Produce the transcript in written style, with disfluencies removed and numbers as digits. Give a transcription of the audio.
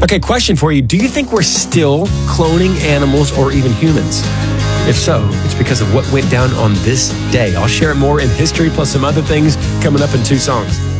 Okay, question for you. Do you think we're still cloning animals or even humans? If so, it's because of what went down on this day. I'll share it more in history plus some other things coming up in 2 songs.